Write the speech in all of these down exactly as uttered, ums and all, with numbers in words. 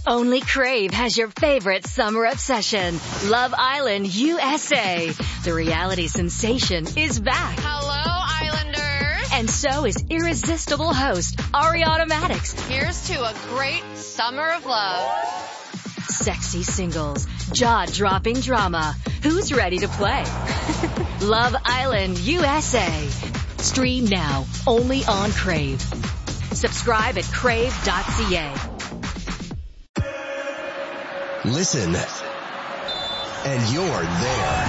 Only Crave has your favorite summer obsession, Love Island U S A. The reality sensation is back. Hello, Islanders. And so is irresistible host, Ariana Madix. Here's to a great summer of love. Sexy singles, jaw-dropping drama. Who's ready to play? Love Island U S A. Stream now, only on Crave. Subscribe at crave dot c a. Listen, and you're there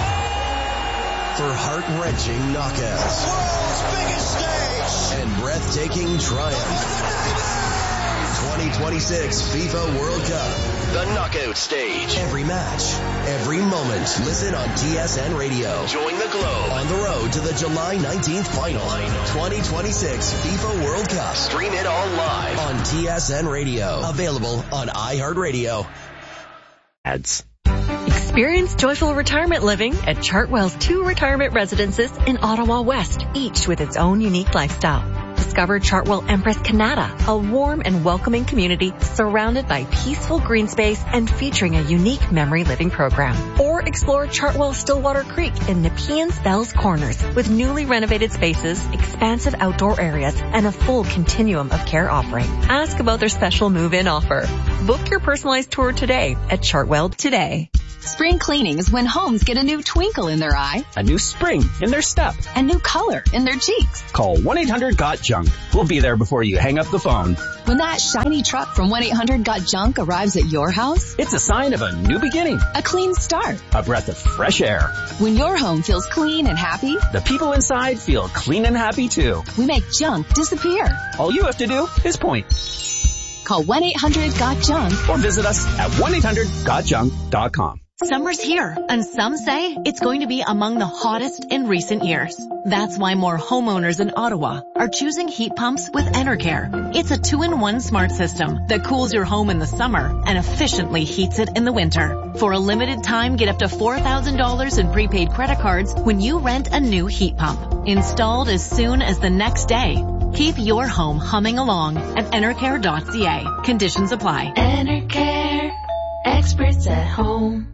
for heart-wrenching knockouts, world's biggest stage, and breathtaking triumph. twenty twenty-six FIFA World Cup, the knockout stage. Every match, every moment. Listen on T S N Radio. Join the Globe on the road to the July nineteenth final. twenty twenty-six FIFA World Cup. Stream it all live on T S N Radio. Available on iHeartRadio. Ads. Experience joyful retirement living at Chartwell's two retirement residences in Ottawa West, each with its own unique lifestyle. Discover Chartwell Empress Canada, a warm and welcoming community surrounded by peaceful green space and featuring a unique memory living program. Or explore Chartwell Stillwater Creek in Nepean's Fells Corners with newly renovated spaces, expansive outdoor areas, and a full continuum of care offering. Ask about their special move-in offer. Book your personalized tour today at Chartwell today. Spring cleaning is when homes get a new twinkle in their eye, A new spring in their step. a new color in their cheeks. Call one eight hundred got junk. We'll be there before you hang up the phone. When that shiny truck from one eight hundred got junk arrives at your house, It's a sign of a new beginning, a clean start. a breath of fresh air. When your home feels clean and happy, The people inside feel clean and happy too. we make junk disappear. All you have to do is point Call one eight hundred got junk. or visit us at one eight hundred got junk dot com. Summer's here, and some say it's going to be among the hottest in recent years. That's why more homeowners in Ottawa are choosing heat pumps with Enercare. It's a two-in-one smart system that cools your home in the summer and efficiently heats it in the winter. For a limited time, get up to four thousand dollars in prepaid credit cards when you rent a new heat pump. Installed as soon as the next day. Keep your home humming along at enercare dot c a. Conditions apply. Enercare, experts at home.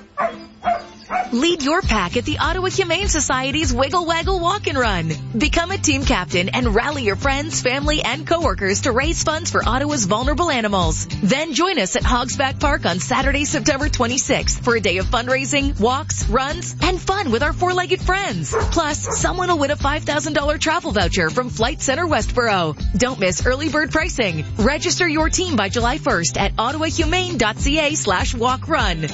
Lead your pack at the Ottawa Humane Society's Wiggle Waggle Walk and Run. Become a team captain and rally your friends, family, and coworkers to raise funds for Ottawa's vulnerable animals. Then join us at Hogsback Park on Saturday, September twenty-sixth for a day of fundraising, walks, runs, and fun with our four-legged friends. Plus, someone will win a five thousand dollars travel voucher from Flight Centre Westboro. Don't miss early bird pricing. Register your team by July first at ottawahumane dot c a slash walk run.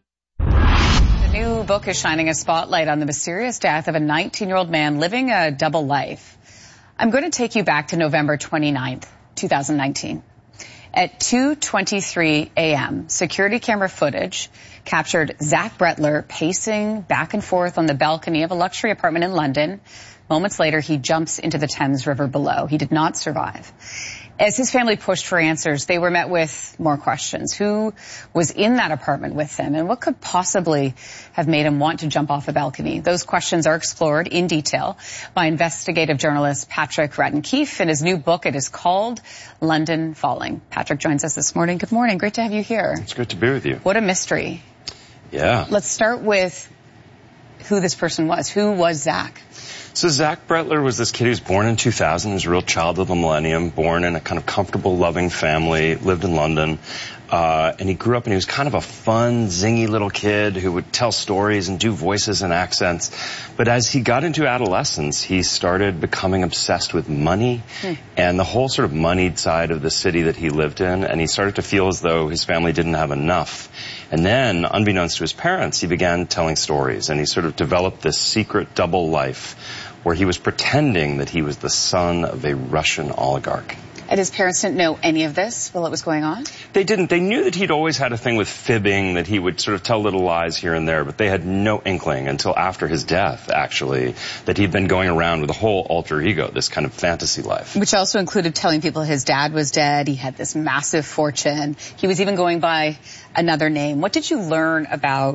New book is shining a spotlight on the mysterious death of a nineteen-year-old man living a double life. I'm going to take you back to November twenty-ninth, two thousand nineteen. At two twenty-three a.m., security camera footage captured Zach Bretler pacing back and forth on the balcony of a luxury apartment in London. Moments later, he jumps into the Thames River below. He did not survive. As his family pushed for answers, they were met with more questions. Who was in that apartment with them, and what could possibly have made him want to jump off a balcony? Those questions are explored in detail by investigative journalist Patrick Radden-Keefe in his new book. It is called London Falling. Patrick joins us this morning. Good morning. Great to have you here. It's great to be with you. What a mystery. Yeah. Let's start with who this person was. Who was Zach? So Zach Bretler was this kid who was born in two thousand. He was a real child of the millennium, born in a kind of comfortable, loving family, lived in London. Uh, and he grew up and he was kind of a fun, zingy little kid who would tell stories and do voices and accents. But as he got into adolescence, he started becoming obsessed with money hmm. and the whole sort of moneyed side of the city that he lived in. And he started to feel as though his family didn't have enough. And then, unbeknownst to his parents, he began telling stories. And he sort of developed this secret double life where he was pretending that he was the son of a Russian oligarch. And his parents didn't know any of this while it was going on? They didn't. They knew that he'd always had a thing with fibbing, that he would sort of tell little lies here and there, but they had no inkling until after his death, actually, that he'd been going around with a whole alter ego, this kind of fantasy life. Which also included telling people his dad was dead, he had this massive fortune, he was even going by another name. What did you learn about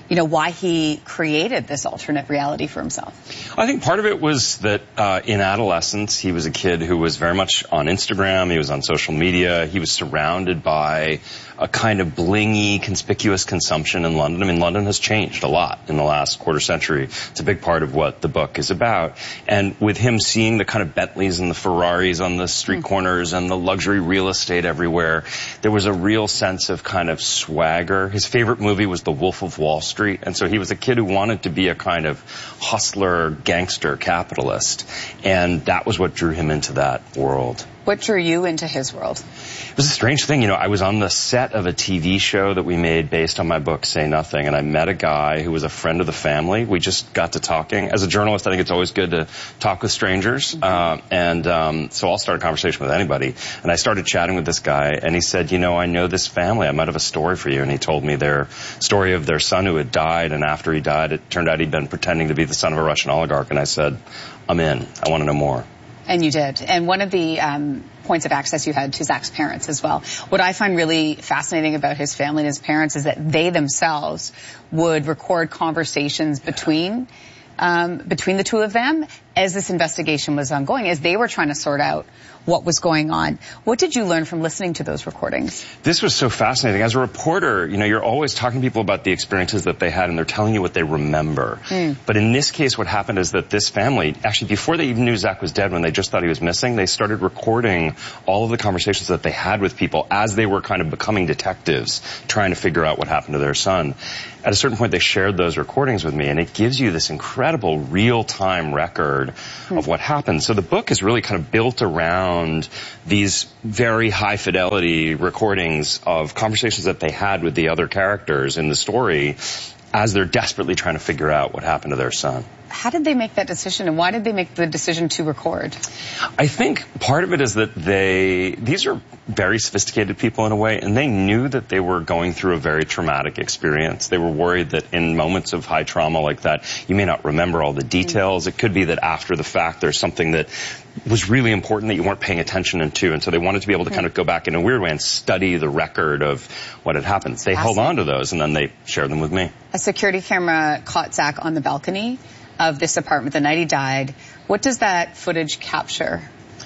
you know, why he created this alternate reality for himself? I think part of it was that uh, in adolescence, he was a kid who was very much on Instagram. He was on social media. He was surrounded by a kind of blingy, conspicuous consumption in London. I mean, London has changed a lot in the last quarter century. It's a big part of what the book is about. And with him seeing the kind of Bentleys and the Ferraris on the street mm. corners and the luxury real estate everywhere, there was a real sense of kind of swagger. His favorite movie was The Wolf of Wall Street. And so he was a kid who wanted to be a kind of hustler, gangster, capitalist. And that was what drew him into that world. What drew you into his world? It was a strange thing. You know, I was on the set of a T V show that we made based on my book, Say Nothing, and I met a guy who was a friend of the family. We just got to talking. As a journalist, I think it's always good to talk with strangers. Mm-hmm. Uh, and um, so I'll start a conversation with anybody. And I started chatting with this guy, and he said, you know, I know this family. I might have a story for you. And he told me their story of their son who had died, and after he died, it turned out he'd been pretending to be the son of a Russian oligarch. And I said, I'm in. I want to know more. And you did. And one of the um, points of access you had to Zach's parents as well. What I find really fascinating about his family and his parents is that they themselves would record conversations between um, between the two of them as this investigation was ongoing, as they were trying to sort out what was going on. What did you learn from listening to those recordings? This was so fascinating. As a reporter, you know, you're always talking to people about the experiences that they had, and they're telling you what they remember. Mm. But in this case, what happened is that this family, actually before they even knew Zach was dead, when they just thought he was missing, they started recording all of the conversations that they had with people as they were kind of becoming detectives, trying to figure out what happened to their son. At a certain point, they shared those recordings with me, and it gives you this incredible real-time record mm. of what happened. So the book is really kind of built around these very high fidelity recordings of conversations that they had with the other characters in the story as they're desperately trying to figure out what happened to their son. How did they make that decision, and why did they make the decision to record? I think part of it is that they, these are very sophisticated people in a way, and they knew that they were going through a very traumatic experience. They were worried that in moments of high trauma like that, you may not remember all the details. Mm-hmm. It could be that after the fact there's something that was really important that you weren't paying attention to, and so they wanted to be able to kind of go back in a weird way and study the record of what had happened. They held on to those, and then they shared them with me. A security camera caught Zach on the balcony of this apartment the night he died. What does that footage capture?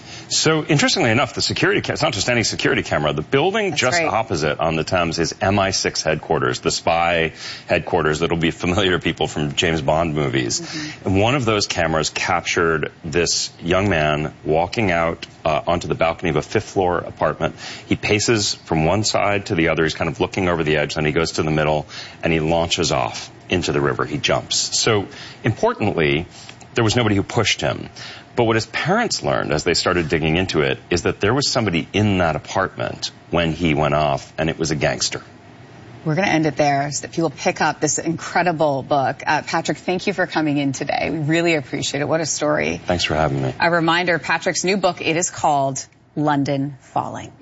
So, interestingly enough, the security camera, it's not just any security camera. The building That's just right. opposite on the Thames is M I six headquarters, the spy headquarters that will be familiar to people from James Bond movies. Mm-hmm. And one of those cameras captured this young man walking out uh, onto the balcony of a fifth floor apartment. He paces from one side to the other. He's kind of looking over the edge. Then he goes to the middle and he launches off into the river. He jumps. So, importantly, there was nobody who pushed him. But what his parents learned as they started digging into it is that there was somebody in that apartment when he went off, and it was a gangster. We're going to end it there so that people pick up this incredible book. Uh, Patrick, thank you for coming in today. We really appreciate it. What a story. Thanks for having me. A reminder, Patrick's new book, it is called London Falling.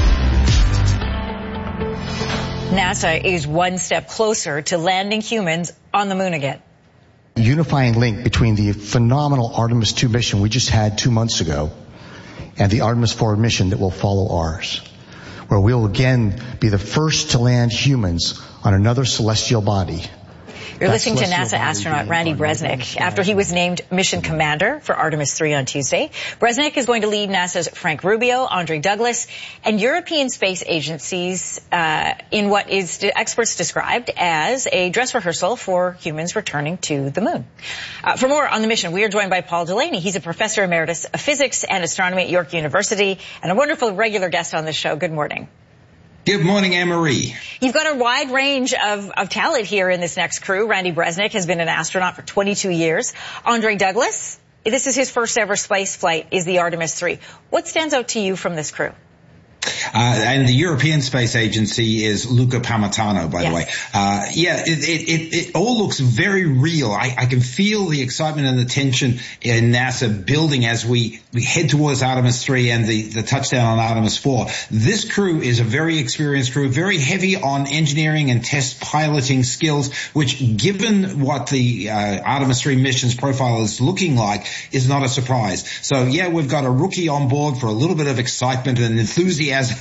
NASA is one step closer to landing humans on the moon again. Unifying link between the phenomenal Artemis two mission we just had two months ago and the Artemis four mission that will follow ours, where we'll again be the first to land humans on another celestial body. You're listening to NASA astronaut Randy Bresnik after he was named mission commander for Artemis three on Tuesday. Bresnik is going to lead NASA's Frank Rubio, Andre Douglas, and European space agencies uh, in what is experts described as a dress rehearsal for humans returning to the moon. Uh, for more on the mission, we are joined by Paul Delaney. He's a professor emeritus of physics and astronomy at York University and a wonderful regular guest on the show. Good morning. Good morning, Anne-Marie. You've got a wide range of, of talent here in this next crew. Randy Bresnik has been an astronaut for twenty-two years. Andre Douglas, this is his first ever space flight, is the Artemis three. What stands out to you from this crew? Uh, and the European Space Agency is Luca Pamitano, by yes. the way. Uh, yeah, it, it, it, it all looks very real. I, I can feel the excitement and the tension in NASA building as we, we head towards Artemis three and the, the touchdown on Artemis four. This crew is a very experienced crew, very heavy on engineering and test piloting skills, which, given what the uh, Artemis three mission's profile is looking like, is not a surprise. So, yeah, we've got a rookie on board for a little bit of excitement and enthusiasm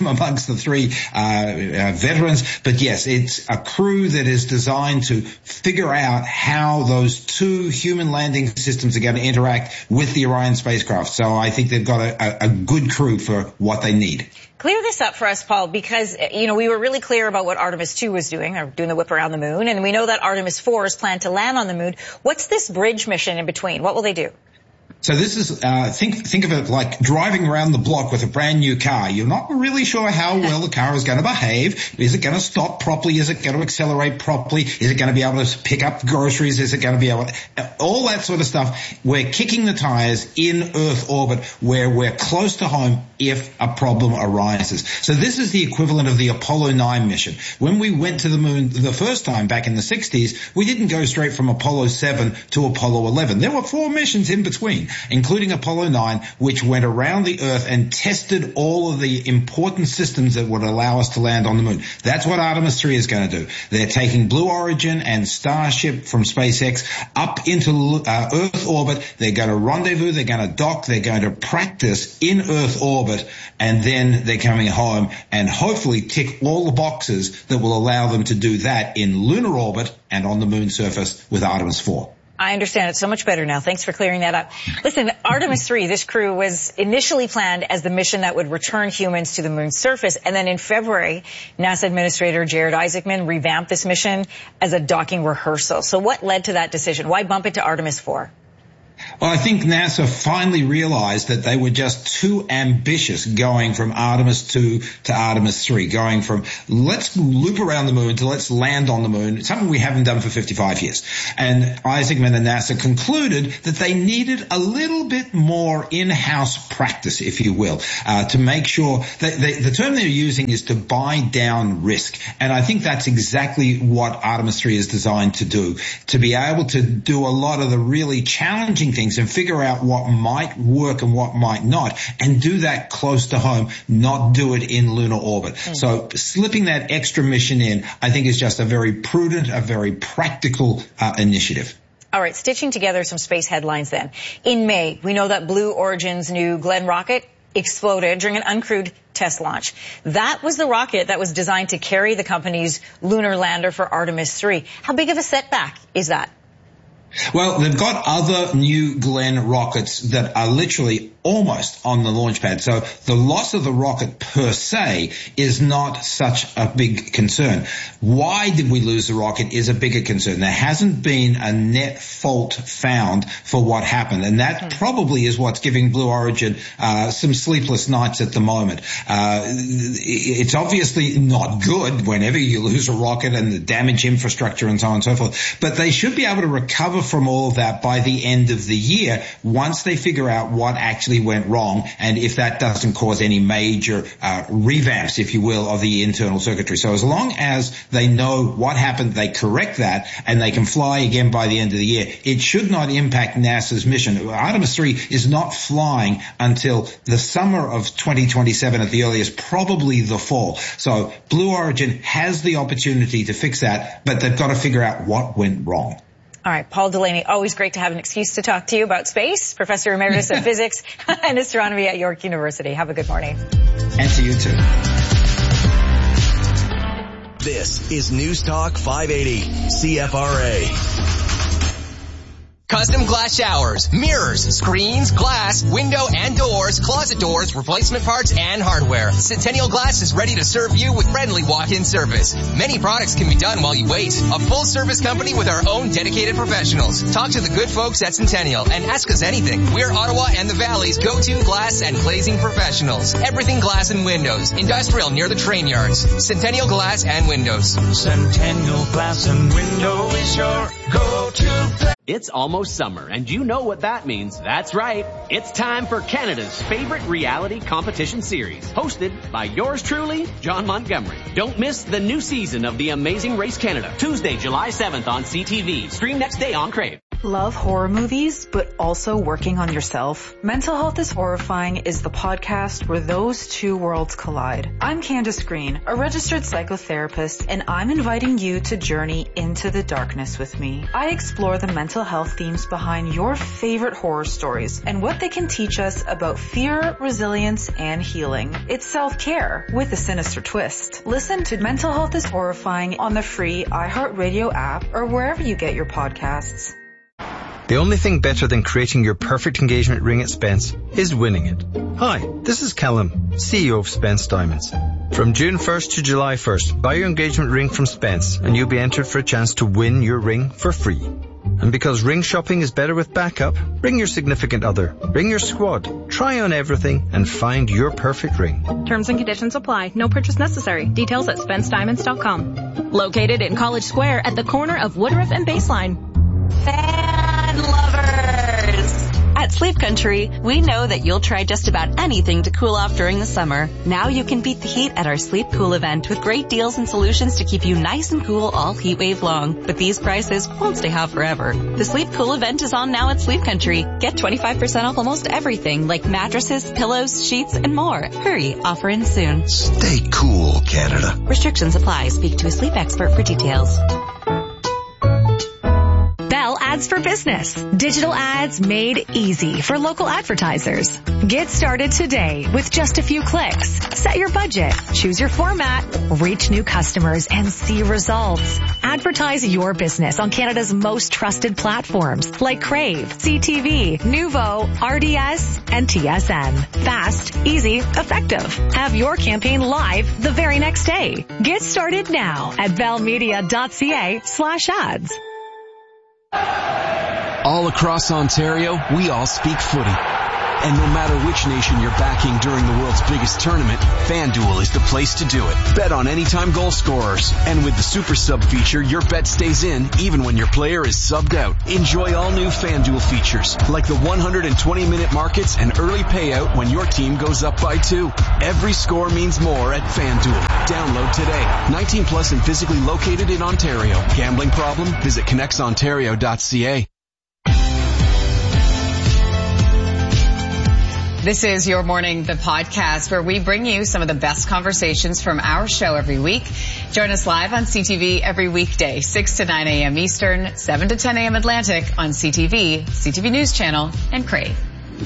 optimism amongst the three uh, uh, veterans. But yes, it's a crew that is designed to figure out how those two human landing systems are going to interact with the Orion spacecraft. So I think they've got a, a, a good crew for what they need. Clear this up for us, Paul, because, you know, we were really clear about what Artemis two was doing, or doing the whip around the moon, and we know that Artemis four is planned to land on the moon. What's this bridge mission in between? What will they do? So this is, uh, think, think of it like driving around the block with a brand new car. You're not really sure how well the car is going to behave. Is it going to stop properly? Is it going to accelerate properly? Is it going to be able to pick up groceries? Is it going to be able to, all that sort of stuff. We're kicking the tires in Earth orbit where we're close to home if a problem arises. So this is the equivalent of the Apollo nine mission. When we went to the moon the first time back in the sixties, we didn't go straight from Apollo seven to Apollo eleven. There were four missions in between, including Apollo nine, which went around the Earth and tested all of the important systems that would allow us to land on the moon. That's what Artemis three is going to do. They're taking Blue Origin and Starship from SpaceX up into uh, Earth orbit. They're going to rendezvous. They're going to dock. They're going to practice in Earth orbit, and then they're coming home and hopefully tick all the boxes that will allow them to do that in lunar orbit and on the moon surface with Artemis four. I understand it so much better now. Thanks for clearing that up. Listen, Artemis three, this crew was initially planned as the mission that would return humans to the moon's surface. And then in February, NASA Administrator Jared Isaacman revamped this mission as a docking rehearsal. So what led to that decision? Why bump it to Artemis four? Well, I think NASA finally realized that they were just too ambitious going from Artemis two to Artemis three, going from let's loop around the moon to let's land on the moon, something we haven't done for fifty-five years. And Isaacman and NASA concluded that they needed a little bit more in-house practice, if you will, uh, to make sure that they, the term they're using is to buy down risk. And I think that's exactly what Artemis three is designed to do, to be able to do a lot of the really challenging things and figure out what might work and what might not, and do that close to home, not do it in lunar orbit. Mm. So slipping that extra mission in, I think, is just a very prudent, a very practical uh, initiative. All right, stitching together some space headlines then. In May, we know that Blue Origin's New Glenn rocket exploded during an uncrewed test launch. That was the rocket that was designed to carry the company's lunar lander for Artemis three. How big of a setback is that? Well, they've got other New Glenn rockets that are literally almost on the launch pad. So the loss of the rocket per se is not such a big concern. Why did we lose the rocket is a bigger concern. There hasn't been a net fault found for what happened, and that mm. probably is what's giving Blue Origin uh, some sleepless nights at the moment. Uh, it's obviously not good whenever you lose a rocket and the damage infrastructure and so on and so forth, but they should be able to recover from all of that by the end of the year once they figure out what actually went wrong, and if that doesn't cause any major uh, revamps, if you will, of the internal circuitry. So as long as they know what happened, they correct that, and they can fly again by the end of the year, it should not impact NASA's mission. Artemis three is not flying until the summer of twenty twenty-seven at the earliest, probably the fall. So Blue Origin has the opportunity to fix that, but they've got to figure out what went wrong. All right, Paul Delaney, always great to have an excuse to talk to you about space, Professor Emeritus of Physics and Astronomy at York University. Have a good morning. And to you too. This is News Talk five eighty, C F R A. Custom glass showers, mirrors, screens, glass, window and doors, closet doors, replacement parts, and hardware. Centennial Glass is ready to serve you with friendly walk-in service. Many products can be done while you wait. A full-service company with our own dedicated professionals. Talk to the good folks at Centennial and ask us anything. We're Ottawa and the Valley's go-to glass and glazing professionals. Everything glass and windows. Industrial near the train yards. Centennial Glass and Windows. Centennial Glass and Window is your go-to place. It's almost summer, and you know what that means. That's right. It's time for Canada's favorite reality competition series, hosted by yours truly, John Montgomery. Don't miss the new season of The Amazing Race Canada, Tuesday, July seventh on C T V. Stream next day on Crave. Love horror movies, but also working on yourself? Mental Health is Horrifying is the podcast where those two worlds collide. I'm Candace Green, a registered psychotherapist, and I'm inviting you to journey into the darkness with me. I explore the mental health themes behind your favorite horror stories and what they can teach us about fear, resilience, and healing. It's self-care with a sinister twist. Listen to Mental Health is Horrifying on the free iHeartRadio app or wherever you get your podcasts. The only thing better than creating your perfect engagement ring at Spence is winning it. Hi, this is Callum, C E O of Spence Diamonds. From June first to July first, buy your engagement ring from Spence and you'll be entered for a chance to win your ring for free. And because ring shopping is better with backup, bring your significant other, bring your squad, try on everything and find your perfect ring. Terms and conditions apply. No purchase necessary. Details at spence diamonds dot com. Located in College Square at the corner of Woodruff and Baseline. Fan lovers! At Sleep Country, we know that you'll try just about anything to cool off during the summer. Now you can beat the heat at our Sleep Cool event with great deals and solutions to keep you nice and cool all heat wave long. But these prices won't stay hot forever. The Sleep Cool event is on now at Sleep Country. Get twenty-five percent off almost everything like mattresses, pillows, sheets, and more. Hurry, offer ends soon. Stay cool, Canada. Restrictions apply. Speak to a sleep expert for details. Bell Ads for Business. Digital ads made easy for local advertisers. Get started today with just a few clicks. Set your budget, choose your format, reach new customers, and see results. Advertise your business on Canada's most trusted platforms like Crave, C T V, Nuvo, R D S, and T S N. Fast, easy, effective. Have your campaign live the very next day. Get started now at bellmedia.ca slash ads. All across Ontario, we all speak footy. And no matter which nation you're backing during the world's biggest tournament, FanDuel is the place to do it. Bet on anytime goal scorers. And with the Super Sub feature, your bet stays in even when your player is subbed out. Enjoy all new FanDuel features, like the one hundred twenty minute markets and early payout when your team goes up by two. Every score means more at FanDuel. Download today. nineteen plus and physically located in Ontario. Gambling problem? Visit connects ontario dot c a. This is Your Morning, the podcast, where we bring you some of the best conversations from our show every week. Join us live on C T V every weekday, six to nine a.m. Eastern, seven to ten a.m. Atlantic on C T V, C T V News Channel, and Crave.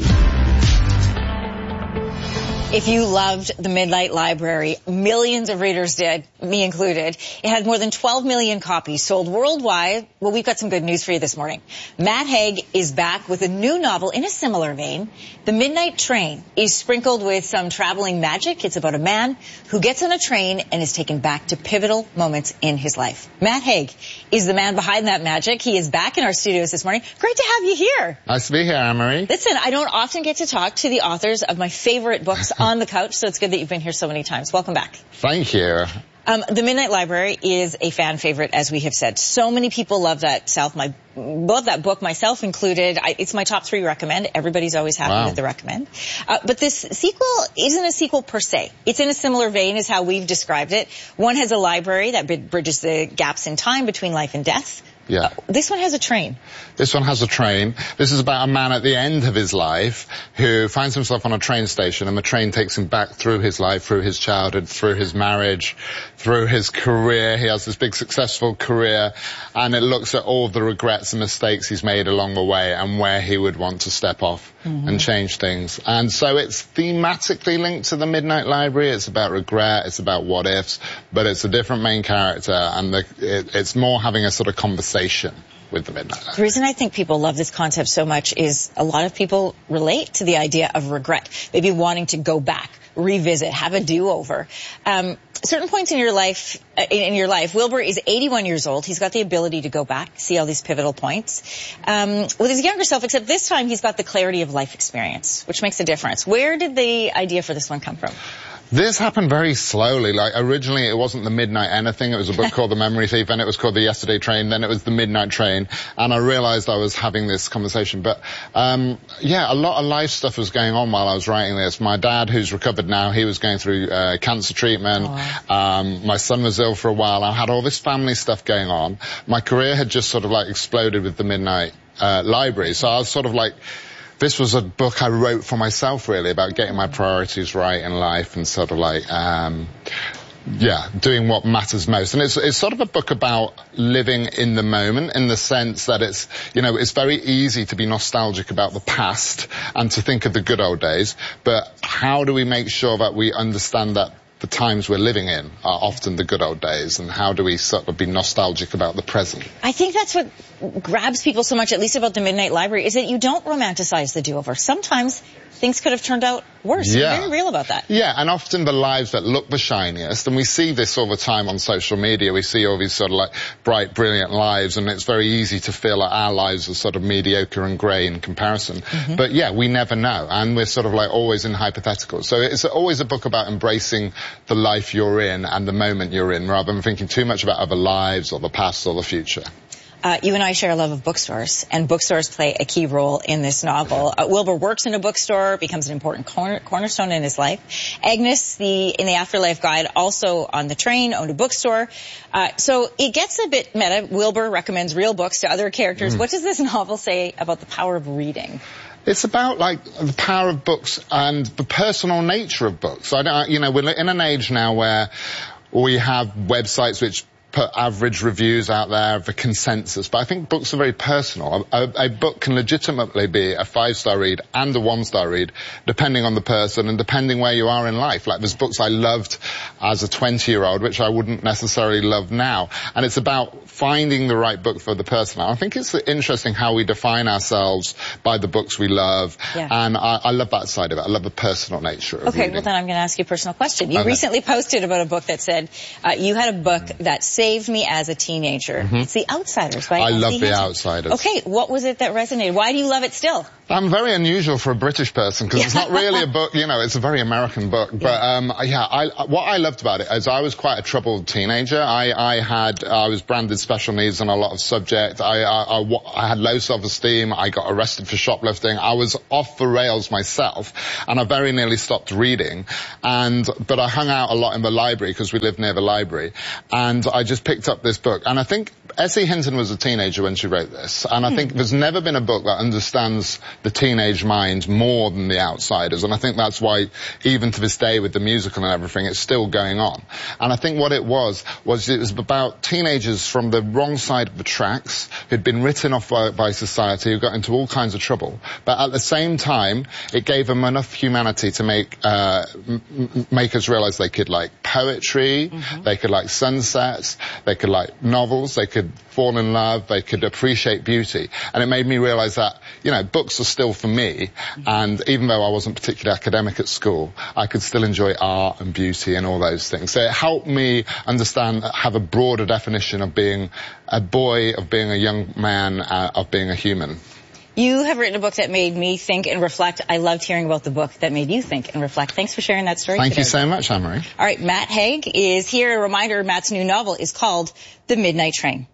If you loved The Midnight Library, millions of readers did, me included. It had more than twelve million copies sold worldwide. Well, we've got some good news for you this morning. Matt Haig is back with a new novel in a similar vein. The Midnight Train is sprinkled with some traveling magic. It's about a man who gets on a train and is taken back to pivotal moments in his life. Matt Haig is the man behind that magic. He is back in our studios this morning. Great to have you here. Nice to be here, Anne-Marie. Listen, I don't often get to talk to the authors of my favorite books on the couch, so it's good that you've been here so many times. Welcome back. Thank you. Um, the Midnight Library is a fan favorite, as we have said. So many people love that South. My love that book, myself included. I, it's my top three recommend. Everybody's always happy Wow. with the recommend. Uh, but this sequel isn't a sequel per se. It's in a similar vein as how we've described it. One has a library that bridges the gaps in time between life and death. Yeah. Uh, this one has a train. This one has a train. This is about a man at the end of his life who finds himself on a train station, and the train takes him back through his life, through his childhood, through his marriage, through his career. He has this big successful career, and it looks at all the regrets and mistakes he's made along the way and where he would want to step off mm-hmm. and change things. And so it's thematically linked to the Midnight Library. It's about regret. It's about what ifs, but it's a different main character, and the, it, it's more having a sort of conversation with the Midnight Library. The reason I think people love this concept so much is a lot of people relate to the idea of regret, maybe wanting to go back, revisit, have a do-over. Um, certain points in your life, uh, in, in your life, Wilbur is eighty-one years old. He's got the ability to go back, see all these pivotal points. Um, with his younger self, except this time he's got the clarity of life experience, which makes a difference. Where did the idea for this one come from? This happened very slowly. Like, originally it wasn't The Midnight Anything. It was a book called The Memory Thief, and it was called The Yesterday Train, then it was The Midnight Train, and I realized I was having this conversation. But, um, yeah, a lot of life stuff was going on while I was writing this. My dad, who's recovered now, he was going through, uh, cancer treatment. Oh. Um, my son was ill for a while. I had all this family stuff going on. My career had just sort of like exploded with The Midnight uh, library. So I was sort of like, this was a book I wrote for myself, really, about getting my priorities right in life and sort of like, um, yeah, doing what matters most. And it's, it's sort of a book about living in the moment, in the sense that it's, you know, it's very easy to be nostalgic about the past and to think of the good old days. But how do we make sure that we understand that the times we're living in are often the good old days, and how do we sort of be nostalgic about the present? I think that's what grabs people so much, at least about the Midnight Library, is that you don't romanticize the do-over. Sometimes things could have turned out worse. Yeah. You're very real about that. Yeah, and often the lives that look the shiniest, and we see this all the time on social media, we see all these sort of like bright, brilliant lives, and it's very easy to feel like our lives are sort of mediocre and grey in comparison. Mm-hmm. But yeah, we never know, and we're sort of like always in hypotheticals. So it's always a book about embracing the life you're in and the moment you're in, rather than thinking too much about other lives or the past or the future. Uh, you and I share a love of bookstores, and bookstores play a key role in this novel. Uh, Wilbur works in a bookstore, becomes an important corner, cornerstone in his life. Agnes, the in the Afterlife Guide, also on the train, owned a bookstore. Uh, so it gets a bit meta. Wilbur recommends real books to other characters. Mm. What does this novel say about the power of reading? It's about, like, the power of books and the personal nature of books. I don't, you know, we're in an age now where we have websites which put average reviews out there, the consensus, but I think books are very personal. A, a book can legitimately be a five-star read and a one-star read, depending on the person and depending where you are in life. Like, there's books I loved as a twenty-year-old, which I wouldn't necessarily love now. And it's about finding the right book for the person. I think it's interesting how we define ourselves by the books we love, yeah. and I, I love that side of it. I love the personal nature of Okay, reading. Well, then I'm going to ask you a personal question. You okay. recently posted about a book that said uh, you had a book that saved me as a teenager. Mm-hmm. It's The Outsiders, right? I love The, the Outsiders. Okay, what was it that resonated? Why do you love it still? I'm very unusual for a British person, because it's not really a book, you know, it's a very American book. Yeah. But, um, yeah, I, what I loved about it is I was quite a troubled teenager. I, I had, I was branded special needs on a lot of subjects. I, I, I, I had low self-esteem. I got arrested for shoplifting. I was off the rails myself, and I very nearly stopped reading. And, but I hung out a lot in the library, because we lived near the library. And I just picked up this book. And I think Essie Hinton was a teenager when she wrote this. And I think there's never been a book that understands the teenage mind more than The Outsiders, and I think that's why even to this day with the musical and everything it's still going on. And I think what it was was it was about teenagers from the wrong side of the tracks who'd been written off by, by society, who got into all kinds of trouble, but at the same time it gave them enough humanity to make uh m make us realize they could like poetry, mm-hmm. they could like sunsets, they could like novels, they could fall in love, they could appreciate beauty. And it made me realize that, you know, books are still for me, and even though I wasn't particularly academic at school, I could still enjoy art and beauty and all those things. So it helped me understand, have a broader definition of being a boy, of being a young man, uh, of being a human. You have written a book that made me think and reflect. I loved hearing about the book that made you think and reflect. Thanks for sharing that story Thank today. you so much, Anne-Marie. All right, Matt Haig is here. A reminder, Matt's new novel is called The Midnight Train.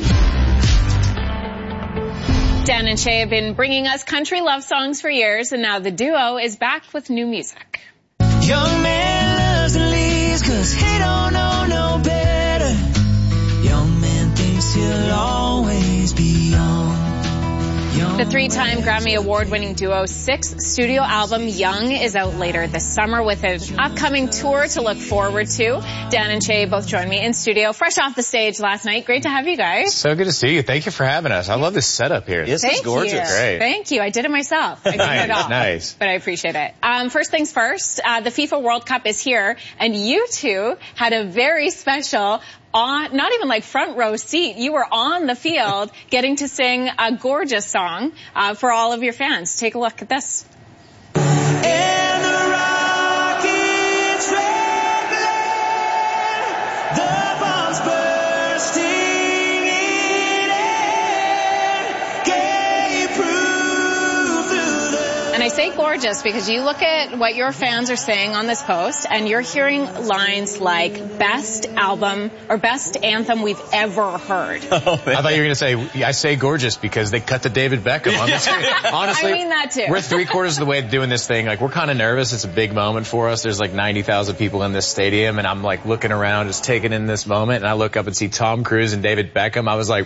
Dan and Shay have been bringing us country love songs for years, and now the duo is back with new music. Young man loves the leaves 'cause he don't know no better. Young man thinks he'll always be young. The three-time Grammy Award-winning duo's sixth studio album, Young, is out later this summer with an upcoming tour to look forward to. Dan and Shay both joined me in studio, fresh off the stage last night. Great to have you guys. So good to see you. Thank you for having us. I love this setup here. This is gorgeous. You. Great. Thank you. I did it myself. I did nice, it all. Nice. But I appreciate it. Um, first things first, uh, the FIFA World Cup is here, and you two had a very special on, not even like front row seat. You were on the field getting to sing a gorgeous song uh, for all of your fans. Take a look at this. And the rockets rattling, the bombs bursting in air, gave proof through the... And I say gorgeous because you look at what your fans are saying on this post, and you're hearing lines like best album or best anthem we've ever heard. Oh, I thought you were going to say, I say gorgeous because they cut to David Beckham on the screen. Honestly, I mean that too. We're three quarters of the way doing this thing. Like, we're kind of nervous. It's a big moment for us. There's like ninety thousand people in this stadium, and I'm like looking around, just taking in this moment, and I look up and see Tom Cruise and David Beckham. I was like,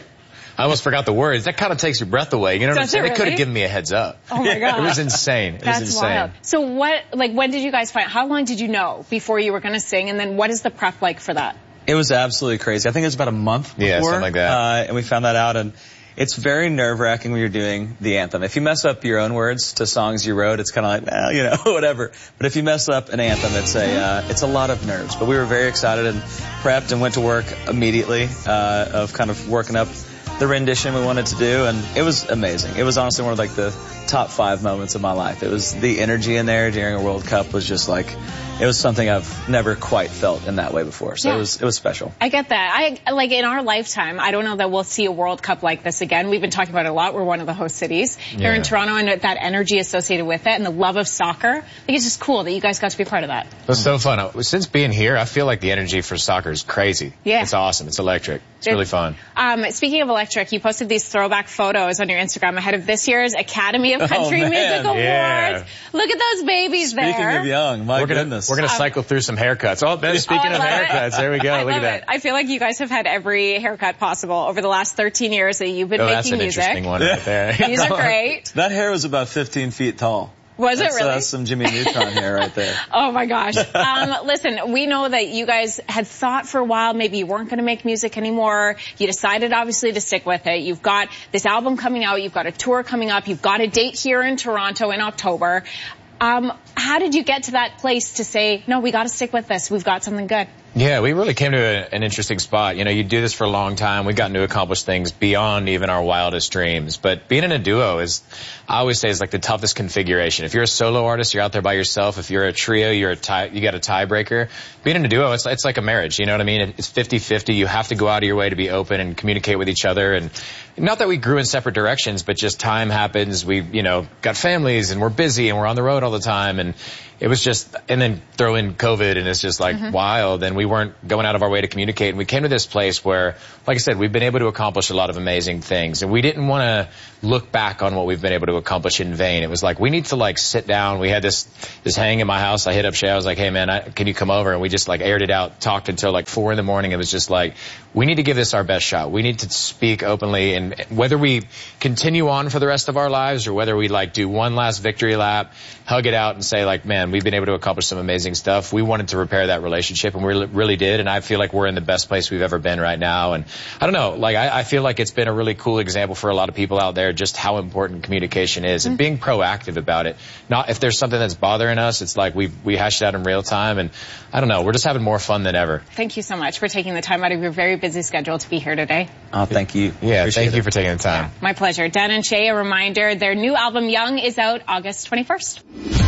I almost forgot the words. That kind of takes your breath away. You know what Does I'm saying? it They could really? have given me a heads up. Oh my God. It was insane. It That's was insane. wild. So what, like, when did you guys find, how long did you know before you were going to sing? And then what is the prep like for that? It was absolutely crazy. I think it was about a month before. Yeah, something like that. Uh, and we found that out, and it's very nerve-wracking when you're doing the anthem. If you mess up your own words to songs you wrote, it's kind of like, well, you know, whatever. But if you mess up an anthem, it's a uh, it's a lot of nerves. But we were very excited and prepped and went to work immediately uh, of kind of working up the rendition we wanted to do, and it was amazing. It was honestly one of like the top five moments of my life. It was the energy in there during a World Cup was just like, it was something I've never quite felt in that way before. So Yeah. it was it was special. I get that. I like in our lifetime, I don't know that we'll see a World Cup like this again. We've been talking about it a lot. We're one of the host cities here Yeah. in Toronto, and that energy associated with it and the love of soccer. I think it's just cool that you guys got to be part of that. It was so fun. Since being here, I feel like the energy for soccer is crazy. Yeah. It's awesome. It's electric. It's It- really fun. Um, speaking of electric, you posted these throwback photos on your Instagram ahead of this year's Academy of Country Oh, man. Music Awards. Yeah. Look at those babies there. Speaking of young, my we're gonna, goodness. We're going to Um, cycle through some haircuts. Oh, Ben, speaking Oh, I of love it. haircuts, there we go. I Look love at it. that. I feel like you guys have had every haircut possible over the last thirteen years that you've been Oh, that's making an music. interesting one right there. These are great. That hair was about fifteen feet tall. Was it that's, really? Uh, that's some Jimmy Neutron hair right there. Oh my gosh. Um, listen, we know that you guys had thought for a while maybe you weren't going to make music anymore. You decided obviously to stick with it. You've got this album coming out. You've got a tour coming up. You've got a date here in Toronto in October. Um, how did you get to that place to say, no, we got to stick with this. We've got something good. Yeah, we really came to a, an interesting spot. You know, you do this for a long time. We've gotten to accomplish things beyond even our wildest dreams. But being in a duo is, I always say, is like the toughest configuration. If you're a solo artist, you're out there by yourself. If you're a trio, you're a tie, you got a tiebreaker. Being in a duo, it's, it's like a marriage. You know what I mean? It's fifty fifty. You have to go out of your way to be open and communicate with each other. And not that we grew in separate directions, but just time happens. We, you know, got families and we're busy and we're on the road all the time. And it was just, and then throw in COVID and it's just like Mm-hmm. wild, and we weren't going out of our way to communicate. And we came to this place where, like I said, we've been able to accomplish a lot of amazing things, and we didn't want to look back on what we've been able to accomplish in vain. It was like, we need to like sit down. We had this, this hang in my house. I hit up Shay. I was like, hey man, I, can you come over? And we just like aired it out, talked until like four in the morning. It was just like, we need to give this our best shot. We need to speak openly, and whether we continue on for the rest of our lives or whether we like do one last victory lap, hug it out and say like, man, we've been able to accomplish some amazing stuff. We wanted to repair that relationship, and we really, really did. And I feel like we're in the best place we've ever been right now. And I don't know, like I, I feel like it's been a really cool example for a lot of people out there, just how important communication is and being proactive about it. Not if there's something that's bothering us, it's like we we hash it out in real time. And I don't know, we're just having more fun than ever. Thank you so much for taking the time out of your very busy schedule to be here today. Oh, thank you. Yeah, Appreciate thank you it. for taking the time. My pleasure. Dan and Shay, a reminder, their new album Young is out August twenty-first.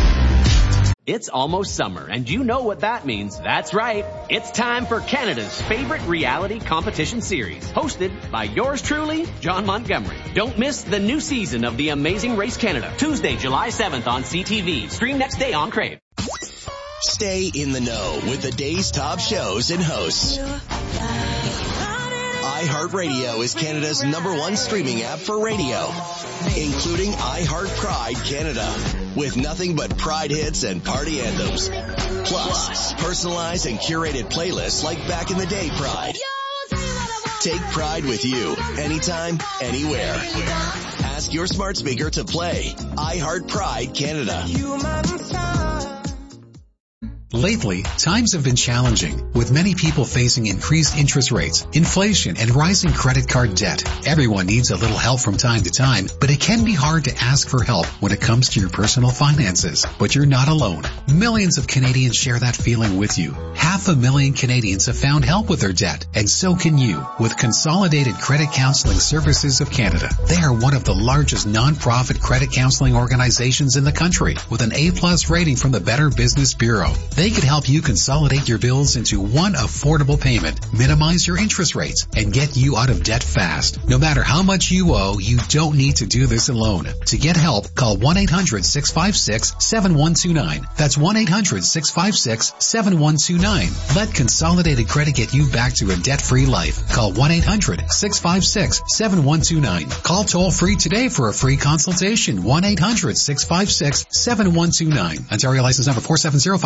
It's almost summer, and you know what that means. That's right. It's time for Canada's favorite reality competition series, hosted by yours truly, John Montgomery. Don't miss the new season of The Amazing Race Canada, Tuesday, July seventh on C T V. Stream next day on Crave. Stay in the know with the day's top shows and hosts. iHeartRadio is Canada's number one streaming app for radio, including iHeart Pride Canada, with nothing but Pride hits and party anthems. Plus, personalized and curated playlists like Back in the Day Pride. Take Pride with you, anytime, anywhere. Ask your smart speaker to play iHeart Pride Canada. Lately, times have been challenging, with many people facing increased interest rates, inflation, and rising credit card debt. Everyone needs a little help from time to time, but it can be hard to ask for help when it comes to your personal finances. But you're not alone. Millions of Canadians share that feeling with you. Half a million Canadians have found help with their debt, and so can you with Consolidated Credit Counseling Services of Canada. They are one of the largest non-profit credit counseling organizations in the country, with an A-plus rating from the Better Business Bureau. They could help you consolidate your bills into one affordable payment, minimize your interest rates, and get you out of debt fast. No matter how much you owe, you don't need to do this alone. To get help, call one eight hundred six five six seven one two nine. That's one eight hundred six five six seven one two nine. Let Consolidated Credit get you back to a debt-free life. Call one eight hundred six five six seven one two nine. Call toll-free today for a free consultation. one eight hundred six five six seven one two nine. Ontario license number four seven zero five seven eight six.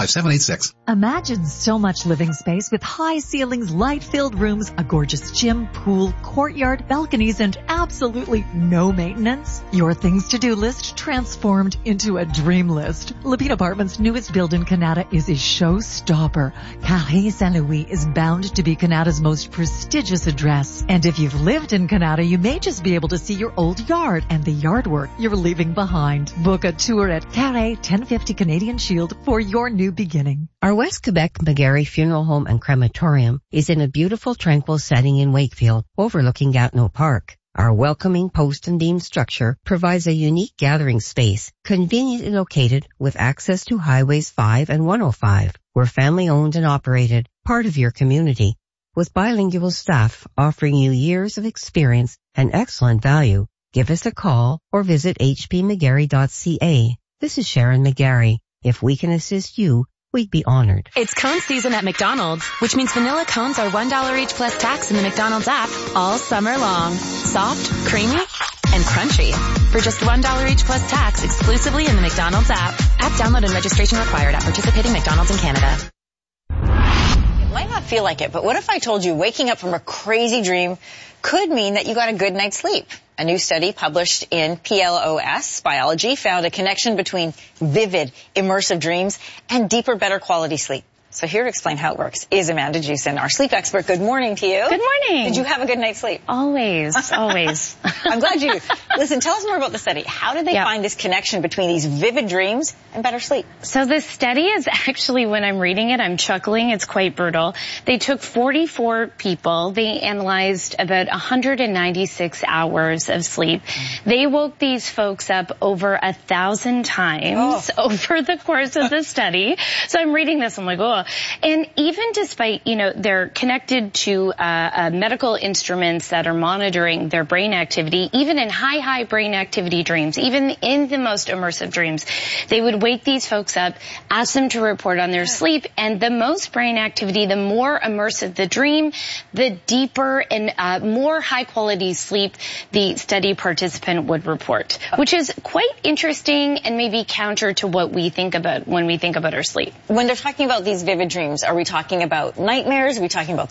six. Imagine so much living space with high ceilings, light-filled rooms, a gorgeous gym, pool, courtyard, balconies, and absolutely no maintenance. Your things to do list transformed into a dream list. Lapine Apartments' newest build in Canada is a showstopper. Carré Saint-Louis is bound to be Canada's most prestigious address. And if you've lived in Canada, you may just be able to see your old yard and the yard work you're leaving behind. Book a tour at Carré ten fifty Canadian Shield for your new beginning. Our West Quebec McGarry Funeral Home and Crematorium is in a beautiful, tranquil setting in Wakefield, overlooking Gatineau Park. Our welcoming post and beam structure provides a unique gathering space, conveniently located with access to Highways five and one oh five. We're family owned and operated, part of your community, with bilingual staff offering you years of experience and excellent value. Give us a call or visit h p mcgarry dot c a. This is Sharon McGarry. If we can assist you, we'd be honored. It's cone season at McDonald's, which means vanilla cones are one dollar each plus tax in the McDonald's app all summer long. Soft, creamy, and crunchy. For just one dollar each plus tax exclusively in the McDonald's app. App download and registration required at participating McDonald's in Canada. It might not feel like it, but what if I told you waking up from a crazy dream could mean that you got a good night's sleep? A new study published in P L O S Biology found a connection between vivid, immersive dreams and deeper, better quality sleep. So here to explain how it works is Amanda Jewson, our sleep expert. Good morning to you. Good morning. Did you have a good night's sleep? Always, always. I'm glad you. Listen, tell us more about the study. How did they yep. find this connection between these vivid dreams and better sleep? So this study is actually, when I'm reading it, I'm chuckling. It's quite brutal. They took forty-four people. They analyzed about one hundred ninety-six hours of sleep. They woke these folks up over a thousand times oh. over the course of the study. So I'm reading this, I'm like, oh. And even despite, you know, they're connected to uh, uh, medical instruments that are monitoring their brain activity, even in high, high brain activity dreams, even in the most immersive dreams, they would wake these folks up, ask them to report on their sleep, and the most brain activity, the more immersive the dream, the deeper and uh, more high-quality sleep the study participant would report, which is quite interesting and maybe counter to what we think about when we think about our sleep. When they're talking about these vivid dreams, are we talking about nightmares? Are we talking about